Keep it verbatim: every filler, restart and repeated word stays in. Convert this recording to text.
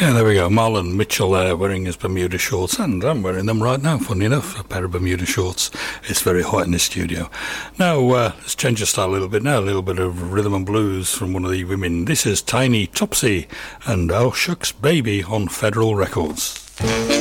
Yeah, there we go. Marlon Mitchell there wearing his Bermuda shorts, and I'm wearing them right now, funny enough, a pair of Bermuda shorts. It's very hot in the studio. Now, uh, let's change the style a little bit now, a little bit of rhythm and blues from one of the women. This is Tiny Topsy and Oh Shucks Baby on Federal Records.